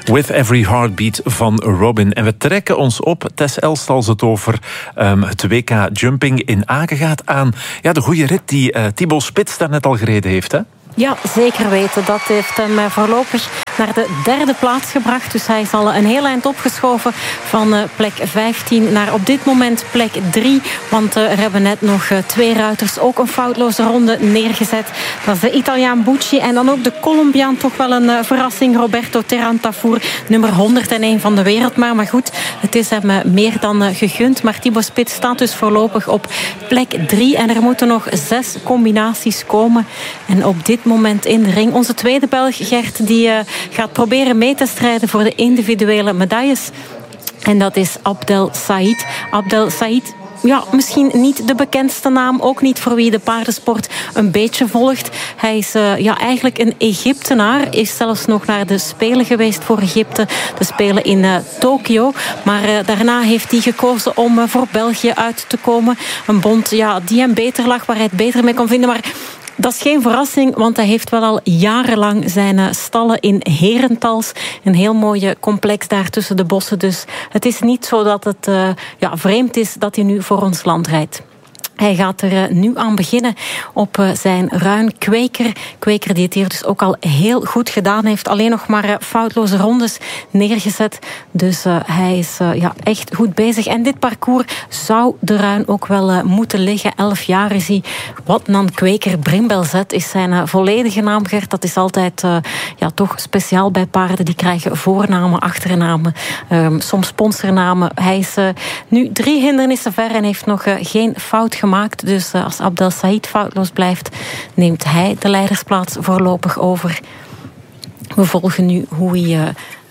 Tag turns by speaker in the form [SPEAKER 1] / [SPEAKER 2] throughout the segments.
[SPEAKER 1] With Every Heartbeat van Robin. En we trekken ons op, Tess Elst, als het over het WK Jumping in Aken gaat, aan de goede rit die Thibaut Spits daarnet al gereden heeft, hè?
[SPEAKER 2] Ja, zeker weten. Dat heeft hem voorlopig naar de derde plaats gebracht. Dus hij is al een heel eind opgeschoven van plek 15 naar op dit moment plek 3. Want er hebben net nog twee ruiters ook een foutloze ronde neergezet. Dat is de Italiaan Bucci en dan ook de Colombiaan, toch wel een verrassing, Roberto Terrantafour, nummer 101 van de wereld. Maar goed, het is hem meer dan gegund. Maar Thibaut Spits staat dus voorlopig op plek 3 en er moeten nog 6 combinaties komen. En op dit moment in de ring onze tweede Belg, Gert, die gaat proberen mee te strijden voor de individuele medailles. En dat is Abdel Said. Abdel Said, ja, misschien niet de bekendste naam, ook niet voor wie de paardensport een beetje volgt. Hij is eigenlijk een Egyptenaar, is zelfs nog naar de Spelen geweest voor Egypte, de Spelen in Tokio. Maar daarna heeft hij gekozen om voor België uit te komen. Een bond die hem beter lag, waar hij het beter mee kon vinden. Maar dat is geen verrassing, want hij heeft wel al jarenlang zijn stallen in Herentals. Een heel mooi complex daar tussen de bossen. Dus het is niet zo dat het vreemd is dat hij nu voor ons land rijdt. Hij gaat er nu aan beginnen op zijn ruin Kweker. Kweker die het hier dus ook al heel goed gedaan heeft. Alleen nog maar foutloze rondes neergezet. Dus hij is echt goed bezig. En dit parcours zou de ruin ook wel moeten liggen. 11 jaar is hij. Watnan Kweker Brimbelzet is zijn volledige naam, Gert. Dat is altijd toch speciaal bij paarden. Die krijgen voornamen, achternamen, soms sponsornamen. Hij is nu 3 hindernissen ver en heeft nog geen fout gemaakt. Dus als Abdel Said foutloos blijft, neemt hij de leidersplaats voorlopig over. We volgen nu hoe hij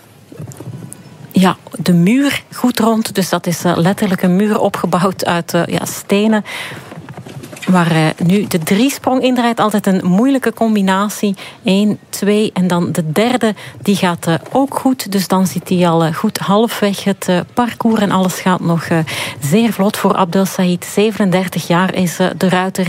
[SPEAKER 2] de muur goed rond. Dus dat is letterlijk een muur opgebouwd uit stenen. Waar nu de 3-sprong indraait, altijd een moeilijke combinatie. 1, 2 en dan de derde, die gaat ook goed. Dus dan zit hij al goed halfweg het parcours en alles gaat nog zeer vlot voor Abdel Said. 37 jaar is de ruiter.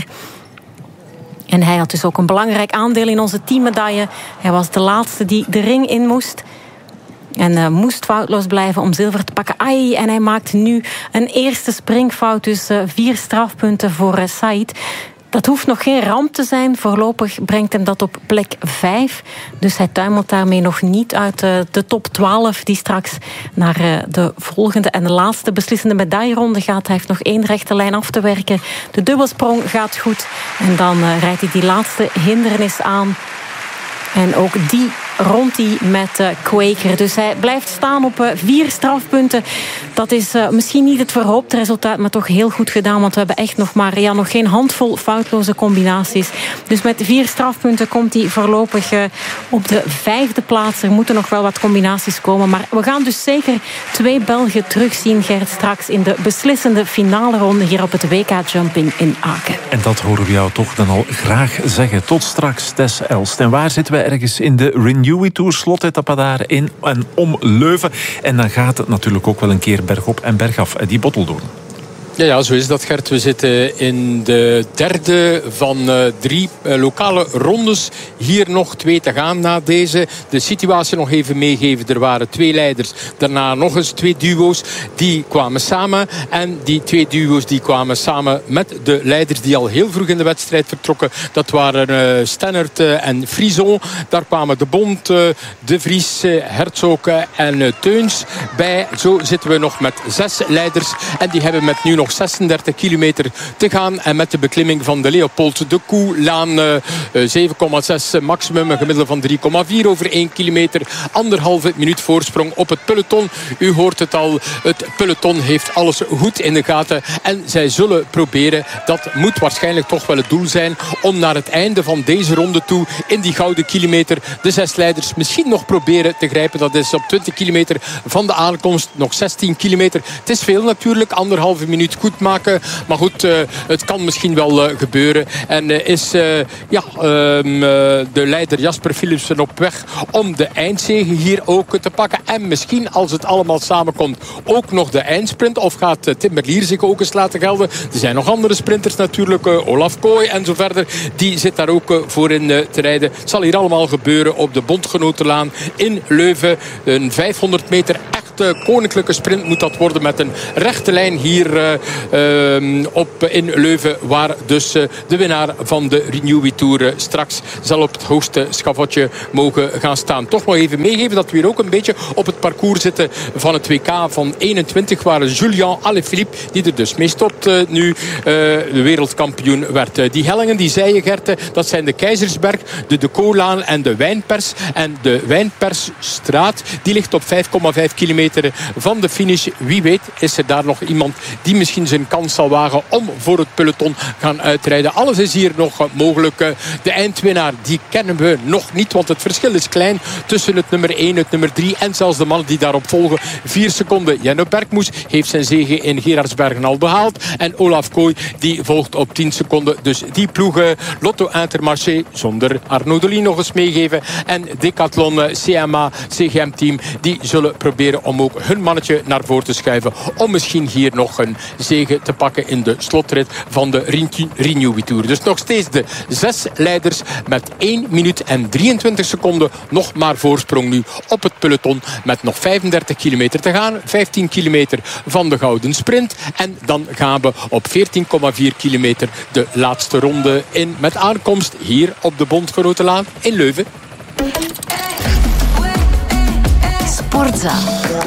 [SPEAKER 2] En hij had dus ook een belangrijk aandeel in onze teammedaille. Hij was de laatste die de ring in moest. En moest foutloos blijven om zilver te pakken. En hij maakt nu een eerste springfout. Dus 4 strafpunten voor Said. Dat hoeft nog geen ramp te zijn. Voorlopig brengt hem dat op plek 5. Dus hij tuimelt daarmee nog niet uit de top 12... die straks naar de volgende en de laatste beslissende medailleronde gaat. Hij heeft nog 1 rechte lijn af te werken. De dubbelsprong gaat goed. En dan rijdt hij die laatste hindernis aan. En ook die rondt hij met Kweker. Dus hij blijft staan op 4 strafpunten. Dat is misschien niet het verhoopte resultaat, maar toch heel goed gedaan. Want we hebben echt nog geen handvol foutloze combinaties. Dus met 4 strafpunten komt hij voorlopig op de 5e plaats. Er moeten nog wel wat combinaties komen. Maar we gaan dus zeker 2 Belgen terugzien, Gert, straks in de beslissende finale ronde hier op het WK Jumping in Aken.
[SPEAKER 1] En dat horen we jou toch dan al graag zeggen. Tot straks, Tess Elst. En waar zitten we ergens in de Renewy Tour, slotetappe daar in en om Leuven. En dan gaat het natuurlijk ook wel een keer bergop en bergaf, die Botteldoorn.
[SPEAKER 3] Ja, zo is dat, Gert. We zitten in de derde van 3 lokale rondes. Hier nog 2 te gaan na deze. De situatie nog even meegeven. Er waren 2 leiders. Daarna nog eens 2 duo's. Die kwamen samen. En die 2 duo's die kwamen samen met de leiders die al heel vroeg in de wedstrijd vertrokken. Dat waren Stennert en Frison. Daar kwamen de Bond, De Vries, Herzog en Teuns bij. Zo zitten we nog met 6 leiders. En die hebben met nu nog 36 kilometer te gaan. En met de beklimming van de Leopold de Koe-laan 7,6 maximum. Een gemiddelde van 3,4 over 1 kilometer. 1,5 minuut voorsprong op het peloton. U hoort het al. Het peloton heeft alles goed in de gaten. En zij zullen proberen, dat moet waarschijnlijk toch wel het doel zijn, om naar het einde van deze ronde toe in die gouden kilometer de 6 leiders misschien nog proberen te grijpen. Dat is op 20 kilometer van de aankomst. Nog 16 kilometer. Het is veel natuurlijk. 1,5 minuut goed maken. Maar goed, het kan misschien wel gebeuren. En is de leider Jasper Philipsen op weg om de eindzege hier ook te pakken. En misschien, als het allemaal samenkomt, ook nog de eindsprint. Of gaat Tim Merlier zich ook eens laten gelden. Er zijn nog andere sprinters natuurlijk. Olaf Kooi en zo verder. Die zit daar ook voor in te rijden. Het zal hier allemaal gebeuren op de Bondgenotenlaan in Leuven. Een 500 meter echt koninklijke sprint moet dat worden met een rechte lijn hier in Leuven, waar dus de winnaar van de Renewy Tour straks zal op het hoogste schavotje mogen gaan staan. Toch nog even meegeven dat we hier ook een beetje op het parcours zitten van het WK van 21, waar Julian Alaphilippe, die er dus mee stopt nu, de wereldkampioen werd. Die hellingen, die zei je, Gerte, dat zijn de Keizersberg, de De Coolaan en de Wijnpers. En de Wijnpersstraat, die ligt op 5,5 kilometer van de finish. Wie weet is er daar nog iemand die misschien zijn kans zal wagen om voor het peloton gaan uitrijden. Alles is hier nog mogelijk. De eindwinnaar, die kennen we nog niet, want het verschil is klein tussen het nummer 1, het nummer 3 en zelfs de mannen die daarop volgen. 4 seconden. Jenno Bergmoes heeft zijn zege in Gerardsbergen al behaald. En Olaf Kooi, die volgt op 10 seconden. Dus die ploegen, Lotto Intermarché, zonder Arnaud Delis nog eens meegeven, en Decathlon CMA CGM team, die zullen proberen om ook hun mannetje naar voren te schuiven, om misschien hier nog een zege te pakken in de slotrit van de Renewy Tour. Dus nog steeds de 6 leiders met 1 minuut en 23 seconden nog maar voorsprong nu op het peloton, met nog 35 kilometer te gaan. 15 kilometer van de gouden sprint. En dan gaan we op 14,4 kilometer de laatste ronde in, met aankomst hier op de Bondgenotenlaan in Leuven.
[SPEAKER 4] Sportza.